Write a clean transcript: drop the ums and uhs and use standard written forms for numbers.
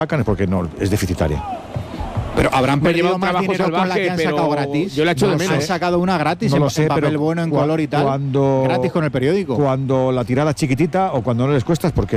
sacan es porque no es deficitaria. Pero habrán perdido lleva un más trabajo dinero con la salvaje, que han pero sacado gratis. yo la echo de menos. Han sacado una gratis No en, lo sé, en papel pero bueno, en color y tal. cuando, gratis con el periódico. Cuando la tirada es chiquitita o cuando no les cuesta es porque